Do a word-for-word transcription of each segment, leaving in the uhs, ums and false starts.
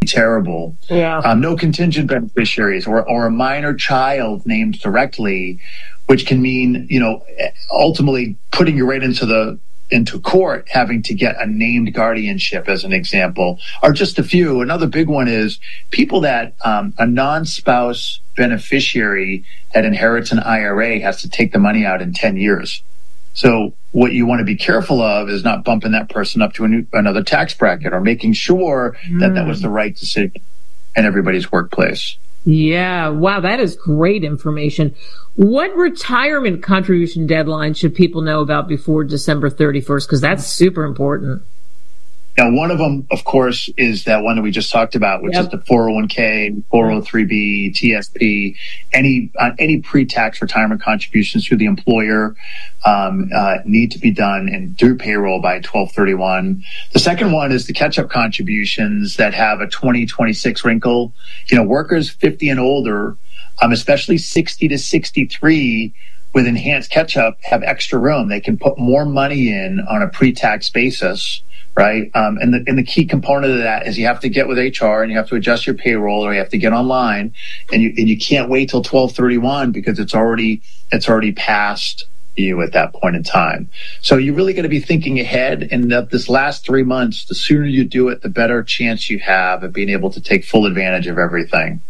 terrible. Yeah. Um, no contingent beneficiaries or, or a minor child named directly, which can mean, you know, ultimately putting you right into the into court, having to get a named guardianship, as an example, are just a few. Another big one is people that um, a non-spouse beneficiary that inherits an I R A has to take the money out in ten years. So what you want to be careful of is not bumping that person up to a new, another tax bracket, or making sure mm. that that was the right decision in everybody's workplace. Yeah. Wow. That is great information. What retirement contribution deadline should people know about before December thirty-first? Because that's super important. Now, one of them, of course, is that one that we just talked about, which yep. is the four oh one k, four oh three b, T S P, any uh, any pre-tax retirement contributions to the employer um, uh, need to be done and do payroll by twelve thirty-one. The second one is the catch-up contributions that have a twenty twenty-six wrinkle. You know, workers fifty and older, um, especially sixty to sixty-three, with enhanced catch-up, have extra room. They can put more money in on a pre-tax basis. Right. Um, and the and the key component of that is you have to get with H R and you have to adjust your payroll, or you have to get online, and you and you can't wait till twelve thirty-one because it's already it's already past you at that point in time. So you really got to be thinking ahead, and that this last three months, the sooner you do it, the better chance you have of being able to take full advantage of everything.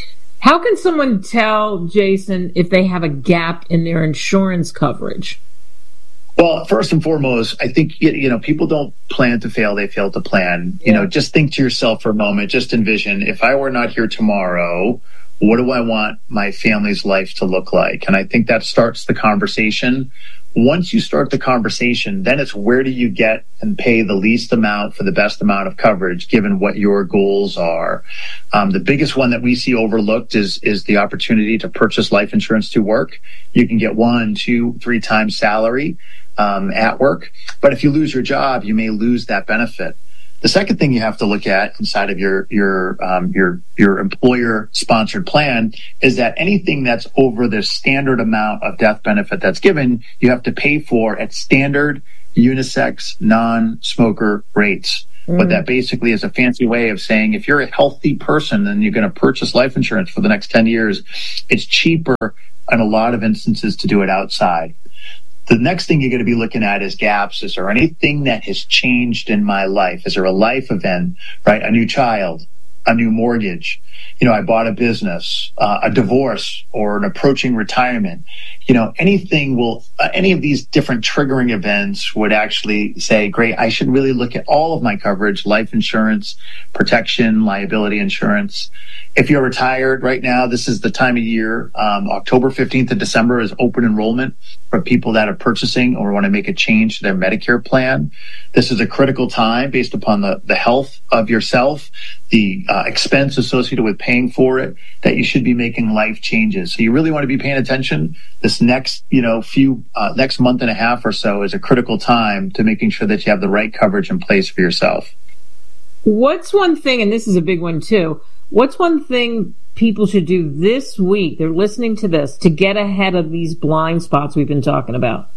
How can someone tell, Jason, if they have a gap in their insurance coverage? Well, first and foremost, I think, you know, people don't plan to fail, they fail to plan. You yeah. know, just think to yourself for a moment, just envision, if I were not here tomorrow, what do I want my family's life to look like? And I think that starts the conversation. Once you start the conversation, then it's where do you get and pay the least amount for the best amount of coverage, given what your goals are. Um, the biggest one that we see overlooked is is the opportunity to purchase life insurance to work. You can get one, two, three times salary um, at work. But if you lose your job, you may lose that benefit. The second thing you have to look at inside of your your um, your your employer-sponsored plan is that anything that's over the standard amount of death benefit that's given, you have to pay for at standard unisex non-smoker rates. Mm. But that basically is a fancy way of saying if you're a healthy person and you're going to purchase life insurance for the next ten years, it's cheaper in a lot of instances to do it outside. The next thing you're going to be looking at is gaps. Is there anything that has changed in my life? Is there a life event, right? A new child, a new mortgage. You know, I bought a business, uh, a divorce, or an approaching retirement. You know, anything will, uh, any of these different triggering events would actually say, great, I should really look at all of my coverage, life insurance, protection, liability insurance. If you're retired right now, this is the time of year. Um, October fifteenth to December is open enrollment for people that are purchasing or want to make a change to their Medicare plan. This is a critical time based upon the, the health of yourself, the uh, expense associated with paying for it, that you should be making life changes. So you really want to be paying attention. This next, you know, few, uh, next month and a half or so is a critical time to making sure that you have the right coverage in place for yourself. What's one thing, and this is a big one too, what's one thing people should do this week, they're listening to this, to get ahead of these blind spots we've been talking about?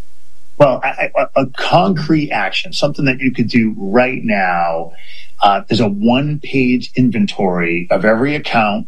Well, I, I, a concrete action, something that you could do right now. Uh, there's a one-page inventory of every account,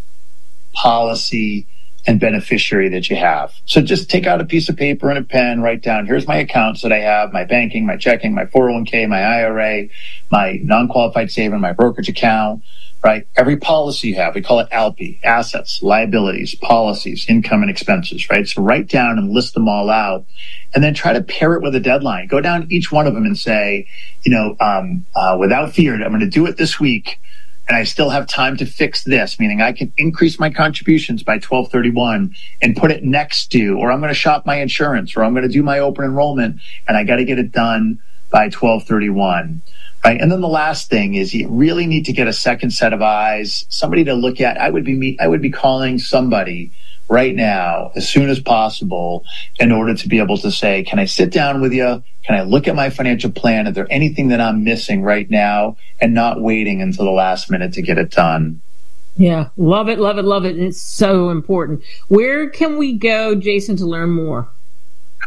policy, and beneficiary that you have. So just take out a piece of paper and a pen, write down, here's my accounts that I have, my banking, my checking, my four oh one k, my I R A, my non-qualified saving, my brokerage account, right? Every policy you have, we call it A L P I, assets, liabilities, policies, income, and expenses, right? So write down and list them all out, and then try to pair it with a deadline. Go down each one of them and say, you know, um, uh, without fear, I'm going to do it this week, and I still have time to fix this, meaning I can increase my contributions by twelve thirty-one and put it next to, or I'm going to shop my insurance, or I'm going to do my open enrollment, and I got to get it done by twelve thirty-one. Right. And then the last thing is you really need to get a second set of eyes, somebody to look at. I would be me, I would be calling somebody right now as soon as possible in order to be able to say, can I sit down with you? Can I look at my financial plan? Is there anything that I'm missing right now, and not waiting until the last minute to get it done? Yeah. Love it. Love it. Love it. It's so important. Where can we go, Jason, to learn more?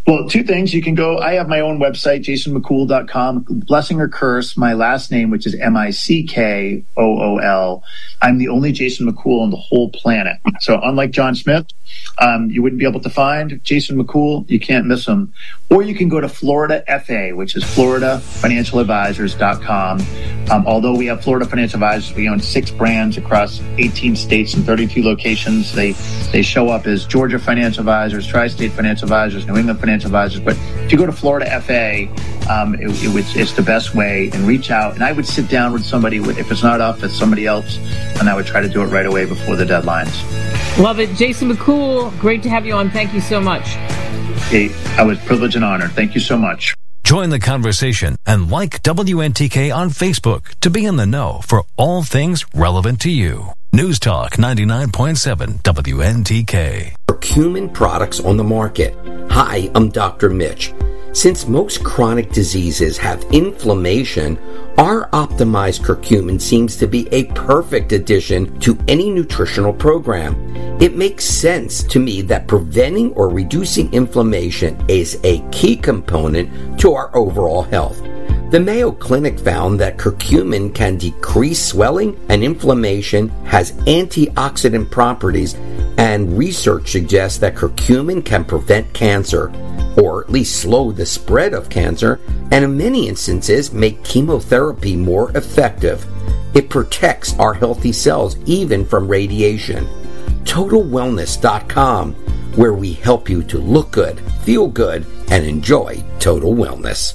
Well, two things. You can go, I have my own website, jason mccool dot com. Blessing or curse, my last name, which is M I C K O O L. I'm the only Jason McCool on the whole planet. So unlike John Smith, um, you wouldn't be able to find Jason McCool. You can't miss him. Or you can go to Florida F A, which is florida financial advisors dot com. Um, although we have Florida Financial Advisors, we own six brands across eighteen states and thirty-two locations. They they show up as Georgia Financial Advisors, Tri-State Financial Advisors, New England Financial Advisors. But if you go to Florida F A, um, it, it, it's the best way, and reach out. And I would sit down with somebody, with, if it's not us, it's somebody else, and I would try to do it right away before the deadlines. Love it. Jason McCool, great to have you on. Thank you so much. Hey, I was privileged and honored. Thank you so much. Join the conversation and like W N T K on Facebook to be in the know for all things relevant to you. News Talk ninety-nine point seven W N T K. Curcumin products on the market. Hi, I'm Doctor Mitch. Since most chronic diseases have inflammation, our optimized curcumin seems to be a perfect addition to any nutritional program. It makes sense to me that preventing or reducing inflammation is a key component to our overall health. The Mayo Clinic found that curcumin can decrease swelling and inflammation, has antioxidant properties, and research suggests that curcumin can prevent cancer, or at least slow the spread of cancer, and in many instances make chemotherapy more effective. It protects our healthy cells even from radiation. total wellness dot com, where we help you to look good, feel good, and enjoy total wellness.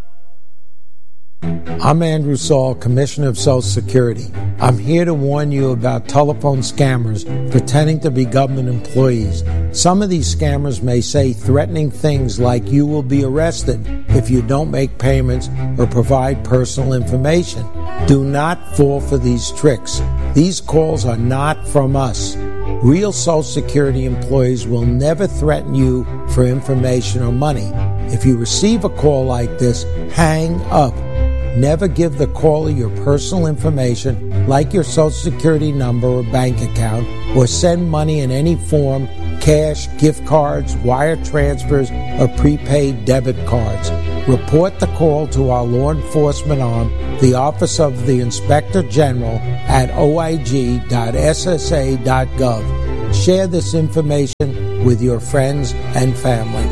I'm Andrew Saul, Commissioner of Social Security. I'm here to warn you about telephone scammers pretending to be government employees. Some of these scammers may say threatening things like you will be arrested if you don't make payments or provide personal information. Do not fall for these tricks. These calls are not from us. Real Social Security employees will never threaten you for information or money. If you receive a call like this, hang up. Never give the caller your personal information, like your Social Security number or bank account, or send money in any form, cash, gift cards, wire transfers, or prepaid debit cards. Report the call to our law enforcement arm, the Office of the Inspector General, at o i g dot s s a dot gov. Share this information with your friends and family.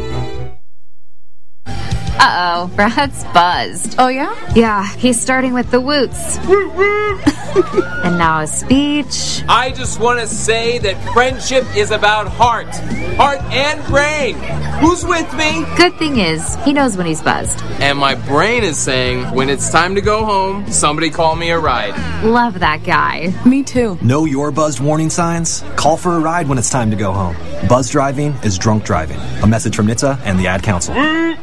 Uh-oh, Brad's buzzed. Oh, yeah? Yeah, he's starting with the woots. And now a speech. I just want to say that friendship is about heart. Heart and brain. Who's with me? Good thing is, he knows when he's buzzed. And my brain is saying, when it's time to go home, somebody call me a ride. Love that guy. Me too. Know your buzzed warning signs? Call for a ride when it's time to go home. Buzz driving is drunk driving. A message from N H T S A and the Ad Council.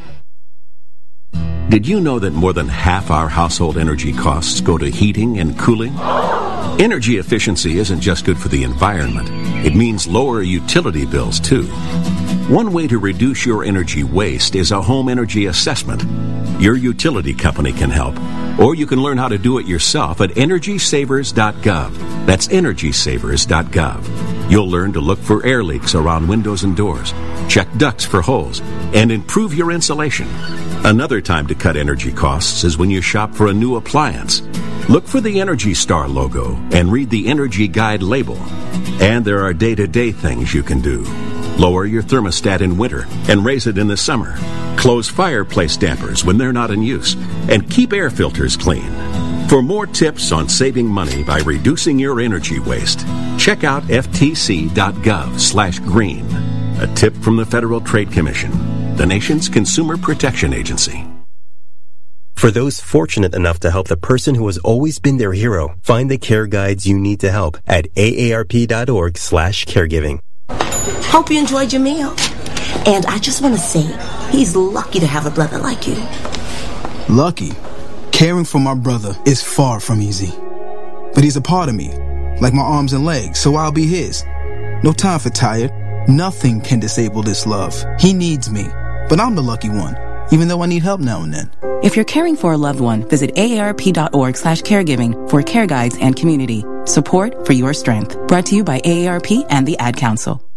Did you know that more than half our household energy costs go to heating and cooling? Energy efficiency isn't just good for the environment. It means lower utility bills, too. One way to reduce your energy waste is a home energy assessment. Your utility company can help, or you can learn how to do it yourself at energy savers dot gov. That's energy savers dot gov. You'll learn to look for air leaks around windows and doors, check ducts for holes, and improve your insulation. Another time to cut energy costs is when you shop for a new appliance. Look for the Energy Star logo and read the Energy Guide label. And there are day-to-day things you can do. Lower your thermostat in winter and raise it in the summer. Close fireplace dampers when they're not in use. And keep air filters clean. For more tips on saving money by reducing your energy waste, check out f t c dot gov slash green. A tip from the Federal Trade Commission, the nation's consumer protection agency. For those fortunate enough to help the person who has always been their hero, find the care guides you need to help at a a r p dot org slash caregiving. Hope you enjoyed your meal. And I just want to say, he's lucky to have a brother like you. Lucky? Caring for my brother is far from easy. But he's a part of me, like my arms and legs, so I'll be his. No time for tired. Nothing can disable this love. He needs me, but I'm the lucky one, even though I need help now and then. If you're caring for a loved one, visit a a r p dot org slash caregiving for care guides and community. Support for your strength. Brought to you by A A R P and the Ad Council.